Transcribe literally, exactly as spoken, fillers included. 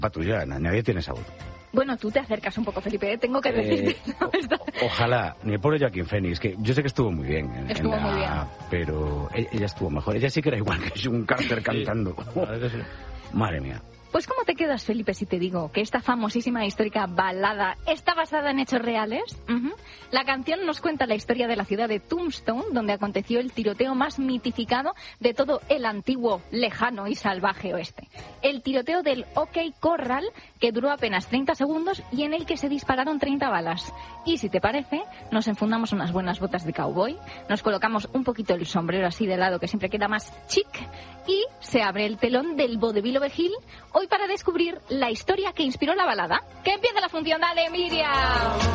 patrulla, nadie tiene esa voz. Bueno, tú te acercas un poco, Felipe, ¿eh? Tengo que decirte. Eh, o, ojalá, ni el pobre Joaquín Phoenix, que yo sé que estuvo muy bien. En, estuvo en la, muy bien. Pero ella estuvo mejor. Ella sí que era igual que June Carter cantando. Sí. Madre mía. Pues ¿cómo te quedas, Felipe, si te digo que esta famosísima e histórica balada está basada en hechos reales? Uh-huh. La canción nos cuenta la historia de la ciudad de Tombstone, donde aconteció el tiroteo más mitificado de todo el antiguo, lejano y salvaje oeste. El tiroteo del OK Corral, que duró apenas treinta segundos y en el que se dispararon treinta balas. Y si te parece, nos enfundamos unas buenas botas de cowboy, nos colocamos un poquito el sombrero así de lado, que siempre queda más chic, y se abre el telón del vodevil ovejil, hoy para descubrir la historia que inspiró la balada. ¡Que empiece la función! ¡Dale, Miriam!